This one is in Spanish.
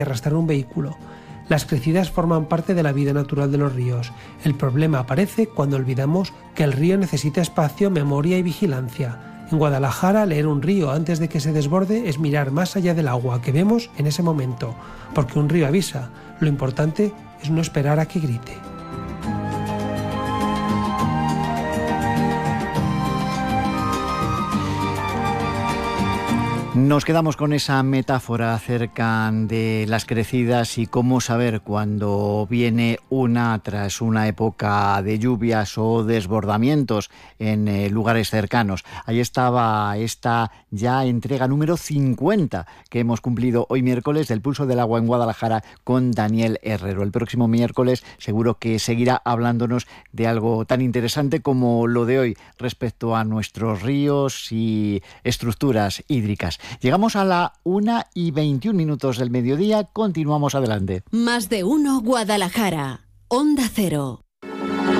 arrastrar un vehículo. Las crecidas forman parte de la vida natural de los ríos. El problema aparece cuando olvidamos que el río necesita espacio, memoria y vigilancia. En Guadalajara, leer un río antes de que se desborde es mirar más allá del agua que vemos en ese momento, porque un río avisa. Lo importante es no esperar a que grite. Nos quedamos con esa metáfora acerca de las crecidas y cómo saber cuando viene una tras una época de lluvias o desbordamientos en lugares cercanos. Ahí estaba esta ya entrega número 50 que hemos cumplido hoy miércoles del Pulso del Agua en Guadalajara con Daniel Herrero. El próximo miércoles seguro que seguirá hablándonos de algo tan interesante como lo de hoy respecto a nuestros ríos y estructuras hídricas. Llegamos a la 1:21 del mediodía. Continuamos adelante. Más de uno Guadalajara. Onda Cero.